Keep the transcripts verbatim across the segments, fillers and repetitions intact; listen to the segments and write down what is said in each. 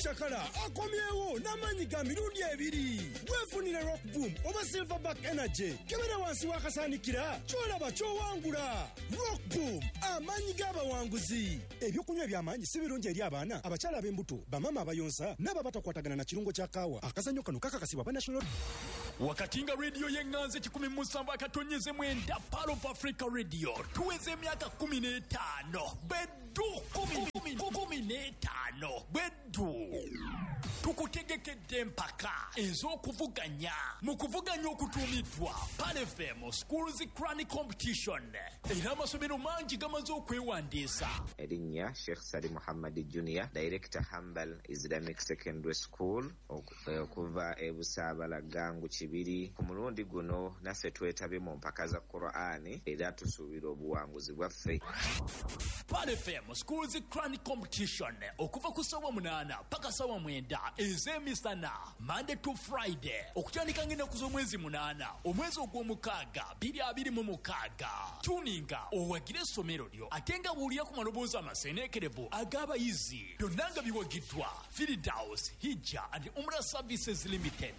Chakala akomyewo n'amanyi ga mirundi ebiri. Weefunire Rock Boom oba Silverback Energy. Kebera wansi wakasaanikira kyolaba kyowangula. Rock Boom amanyi g'abawanguzi. Ebyokunywa eby'amaanyi si birungi eri abaana, abakyala ab'embuto, bamama abayonsa n'ababatakwatagana na kirungo kya kaawa. Akazannyo kano kakakasibwa ba National Wakatinga radio yenganze kikumi musanvu akatonyeze mwenda Palo of Africa Radio tuweze miaka kumi n'etaano beddu kumi kumi n'etaano beddu tukutegekedde mpaka ez'okuvuganya mu kuvuganya okutuumiddwa Pan F M Schools Crown Competition era amasomero mangi gamaze okwewandiisa. Erinnya Sheikh Sadi Muhammad Junior Director Hambal Islamic Secondary School okuva e Busaabala Gangu Kibiri. Ku mulundi guno naffe twetabe mu mpaka za Qur'ani era tusuubira obuwanguzi bwaffe. Pan F M Schools Crown Competition okuva ku ssaawa munaana paka ssaawa mwenda ez'emisana Monday to Friday okutandika ng'ennaku z'omwezi munaana omwezi ogw'omukaaga biri abiri mu mukaaga. Tuninga owagire essomero lyo ate nga buulira ku maloboozi amaseeneekerevu ag'abayizi byonna nga biwagiddwa Firdaus Hijja and Umrah Services Limited.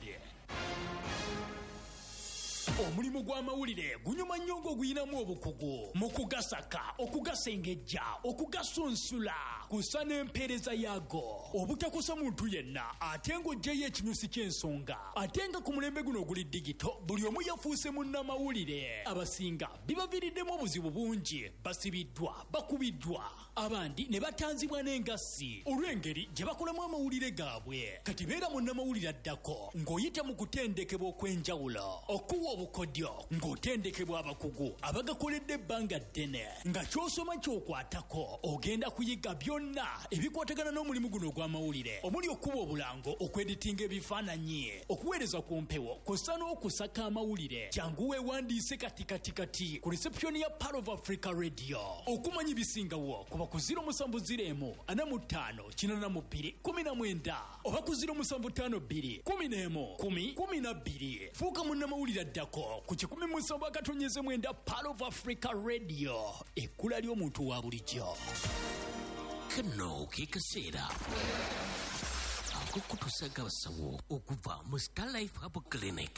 Omulimu gw'amawulire gunyuma nnyo ng'oguyinamu obukugu mu kugasaka, okugasengejja, okugasunsula, kussa n'empeereza yaago. Obutakosa muntu yenna ate ng'oggyeyo ekinyusi ky'ensonga. Ate nga ku mulembe guno oguli digito buli omu yafuuse munnamawulire. Abasinga bibaviiriddemu obuzibu bungi, basibiddwa, bakubiddwa. Abandi ne batanzibwa n'engassi olw'engeri gye bakolamu amawulire gaabwe. Kati beera munnamawulire addako ng'oyita mu kutendekebwa okw'enjawulo. Okuwa obukodyo ng'otendekebwa abakugu abagakoledde ebbanga ddene nga ky'osoma ky'okwatako ogenda kuyiga byonna ebikwatagana n'omulimu guno ogw'amawulire omuli okuba obulango, okweditinga ebifaananyi, okuweereza ku mpewo kw'ossa n'okusaka amawulire. Jangu weewandiise kati kati kati ku reception ya Palo of Africa Radio. Okumanya ibisingawo kuba ku ziro musanvu ziro emu ana mu ttaano kinaana mu bbiri kumi na mwenda oba ku ziro musanvu ttaano bbiri kumi n'emu kumi kumi na bbiri. Fuuka munnamawulire addako ku kikumi musanvu akatonyeze mwenda Palo of Africa Radio, ekkula ly'omuntu wa bulijjo. Kano ke kaseera akukutusaga abasawo okuva mu Star Life Herbal Clinic.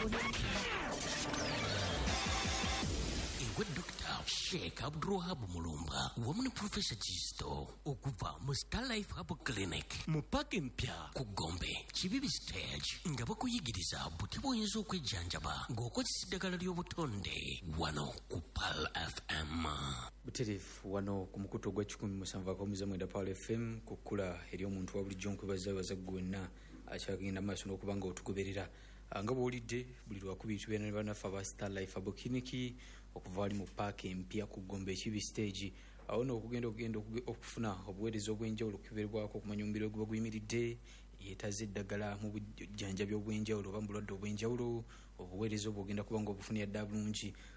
Ewe Doctor Sheikh Abdulwahab Mulumba wamu ne Professor Jisto okuva mu Star Life Herbal Clinic mu paaka empya ku Gombe Kibibi Stage nga bakuyigiriza buti bw'oyinza okwejjanjaba ng'okozesa eddagala ly'obutonde wano ku Pal F M. Butereefu wano ku mukutu ogwa kikumi musanvu akawumuza mwenda Pal F M kukkula eri omuntu wa bulijjo nkwebaza baza gwonna akyagenda maaso n'okuba nga otugoberera. Nga bw'olidde buli lwakubiri tubeera ne bannaffe aba Star Life Herbal Clinic okuva wali mu paaka empya ku Gombe Kibibi Stage. Awo n'okugenda okugenda okufuna obuweereza obw'enjawulo okukeberwako okumanya omubiri oguba guyimiridde, yeetaze eddagala mu bujjanjabi obw'enjawulo oba mu bulwadde obw'enjawulo, obuweereza obwo ogenda kuba nga obufunira ddala bulungi